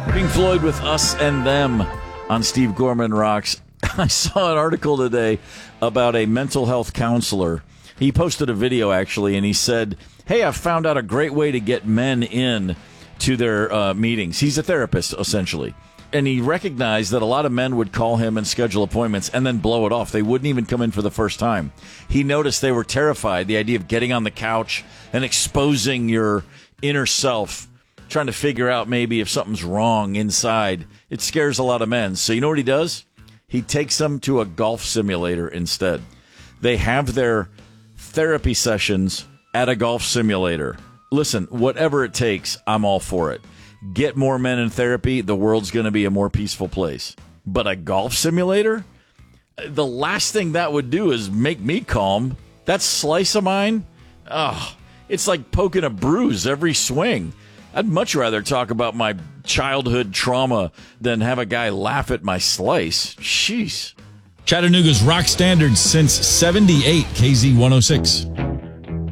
Pink Floyd with Us and Them on Steve Gorman Rocks. I saw an article today about a mental health counselor. He posted a video, actually, and he said, hey, I've found out a great way to get men in to their meetings. He's a therapist, essentially. And he recognized that a lot of men would call him and schedule appointments and then blow it off. They wouldn't even come in for the first time. He noticed they were terrified, the idea of getting on the couch and exposing your inner self, trying to figure out maybe if something's wrong inside. It scares a lot of men. So you know what he does? He takes them to a golf simulator instead. They have their therapy sessions at a golf simulator. Listen, whatever it takes, I'm all for it. Get more men in therapy, the world's going to be a more peaceful place. But a golf simulator? The last thing that would do is make me calm. That slice of mine? Oh, it's like poking a bruise every swing. I'd much rather talk about my childhood trauma than have a guy laugh at my slice. Jeez. Chattanooga's rock standard since 78, KZ 106.